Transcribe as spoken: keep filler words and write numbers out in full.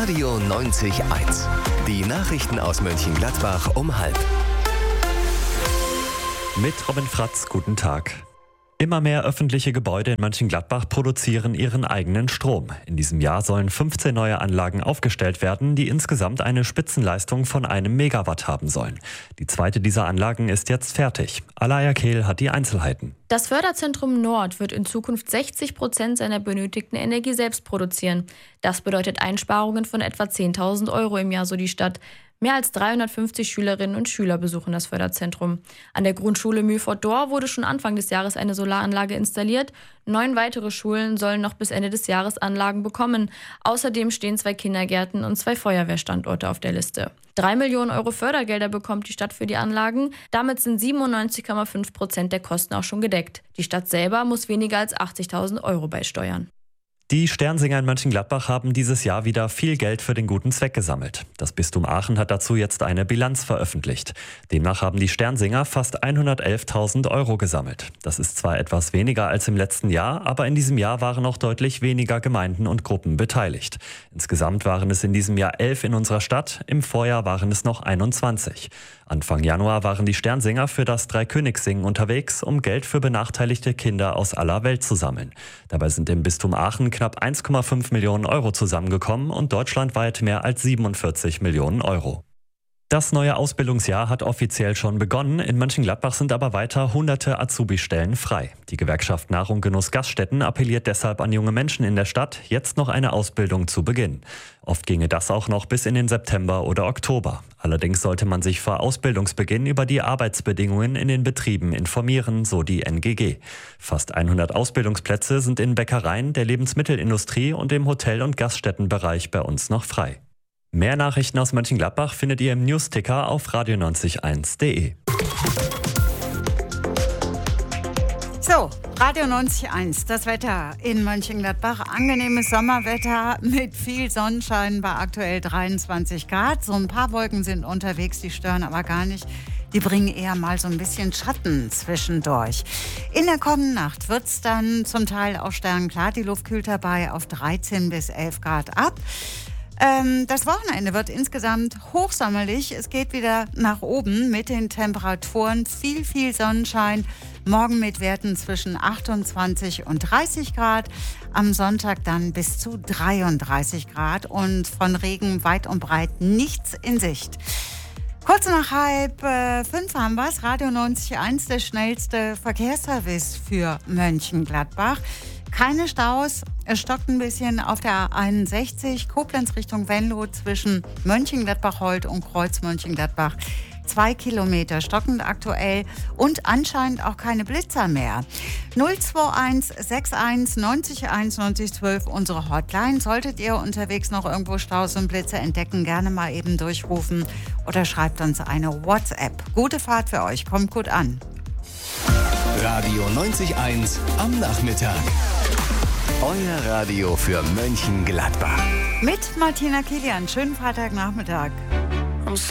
Radio neunzig Komma eins. Die Nachrichten aus Mönchengladbach um halb. Mit Robin Fratz, guten Tag. Immer mehr öffentliche Gebäude in Mönchengladbach produzieren ihren eigenen Strom. In diesem Jahr sollen fünfzehn neue Anlagen aufgestellt werden, die insgesamt eine Spitzenleistung von einem Megawatt haben sollen. Die zweite dieser Anlagen ist jetzt fertig. Alaya Kehl hat die Einzelheiten. Das Förderzentrum Nord wird in Zukunft sechzig Prozent seiner benötigten Energie selbst produzieren. Das bedeutet Einsparungen von etwa zehntausend Euro im Jahr, so die Stadt. Mehr als dreihundertfünfzig Schülerinnen und Schüler besuchen das Förderzentrum. An der Grundschule Mühlfort-Dor wurde schon Anfang des Jahres eine Solaranlage installiert. Neun weitere Schulen sollen noch bis Ende des Jahres Anlagen bekommen. Außerdem stehen zwei Kindergärten und zwei Feuerwehrstandorte auf der Liste. Drei Millionen Euro Fördergelder bekommt die Stadt für die Anlagen. Damit sind siebenundneunzig Komma fünf Prozent der Kosten auch schon gedeckt. Die Stadt selber muss weniger als achtzigtausend Euro beisteuern. Die Sternsinger in Mönchengladbach haben dieses Jahr wieder viel Geld für den guten Zweck gesammelt. Das Bistum Aachen hat dazu jetzt eine Bilanz veröffentlicht. Demnach haben die Sternsinger fast hundertelftausend Euro gesammelt. Das ist zwar etwas weniger als im letzten Jahr, aber in diesem Jahr waren auch deutlich weniger Gemeinden und Gruppen beteiligt. Insgesamt waren es in diesem Jahr elf in unserer Stadt, im Vorjahr waren es noch einundzwanzig. Anfang Januar waren die Sternsinger für das Dreikönigssingen unterwegs, um Geld für benachteiligte Kinder aus aller Welt zu sammeln. Dabei sind im Bistum Aachen knapp eins Komma fünf Millionen Euro zusammengekommen und deutschlandweit mehr als siebenundvierzig Millionen Euro. Das neue Ausbildungsjahr hat offiziell schon begonnen. In Mönchengladbach sind aber weiter hunderte Azubi-Stellen frei. Die Gewerkschaft Nahrung Genuss Gaststätten appelliert deshalb an junge Menschen in der Stadt, jetzt noch eine Ausbildung zu beginnen. Oft ginge das auch noch bis in den September oder Oktober. Allerdings sollte man sich vor Ausbildungsbeginn über die Arbeitsbedingungen in den Betrieben informieren, so die N G G. Fast hundert Ausbildungsplätze sind in Bäckereien, der Lebensmittelindustrie und im Hotel- und Gaststättenbereich bei uns noch frei. Mehr Nachrichten aus Mönchengladbach findet ihr im Newsticker auf radio neunzig Komma eins punkt de. So, Radio neunzig Komma eins, das Wetter in Mönchengladbach. Angenehmes Sommerwetter mit viel Sonnenschein bei aktuell dreiundzwanzig Grad. So ein paar Wolken sind unterwegs, die stören aber gar nicht. Die bringen eher mal so ein bisschen Schatten zwischendurch. In der kommenden Nacht wird es dann zum Teil auch sternenklar. Die Luft kühlt dabei auf dreizehn bis elf Grad ab. Ähm, das Wochenende wird insgesamt hochsommerlich. Es geht wieder nach oben mit den Temperaturen. Viel, viel Sonnenschein. Morgen mit Werten zwischen achtundzwanzig und dreißig Grad. Am Sonntag dann bis zu dreiunddreißig Grad. Und von Regen weit und breit nichts in Sicht. Kurz nach halb äh, fünf haben wir es. Radio neunzig Komma eins, der schnellste Verkehrsservice für Mönchengladbach. Keine Staus, es stockt ein bisschen auf der A einundsechzig, Koblenz Richtung Venlo zwischen Mönchengladbach-Holt und Kreuz Mönchengladbach. Zwei Kilometer stockend aktuell und anscheinend auch keine Blitzer mehr. null zwei eins sechs eins neun eins neun eins eins zwei, unsere Hotline. Solltet ihr unterwegs noch irgendwo Staus und Blitze entdecken, gerne mal eben durchrufen oder schreibt uns eine WhatsApp. Gute Fahrt für euch, kommt gut an. Radio neunzig Komma eins am Nachmittag. Euer Radio für Mönchengladbach. Mit Martina Kilian. Schönen Freitagnachmittag.